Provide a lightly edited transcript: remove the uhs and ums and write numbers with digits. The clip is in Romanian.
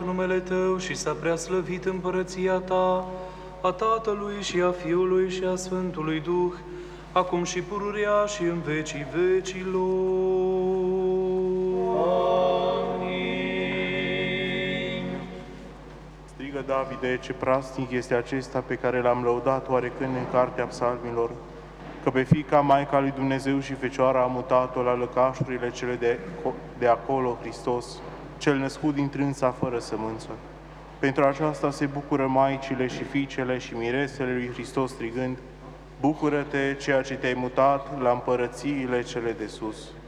numele Tău și s-a preaslăvit împărăția Ta, a Tatălui și a Fiului și a Sfântului Duh, acum și pururea și în vecii vecilor. Amin. Strigă Davide, ce prasnic este acesta pe care l-am lăudat oarecând în cartea psalmilor, că pe fiica Maica lui Dumnezeu și Fecioara a mutat-o la lăcașurile cele de acolo, Hristos, cel născut din trânsa fără sămânță. Pentru aceasta se bucură maicile și fiicele și miresele lui Hristos strigând, bucură-te, ceea ce te-ai mutat la împărățiile cele de sus.